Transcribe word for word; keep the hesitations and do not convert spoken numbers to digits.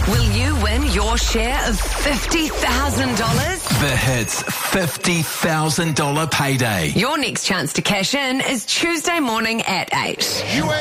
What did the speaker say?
Will you win your share of fifty thousand dollars? The Hits fifty thousand dollars payday. Your next chance to cash in is Tuesday morning at eight.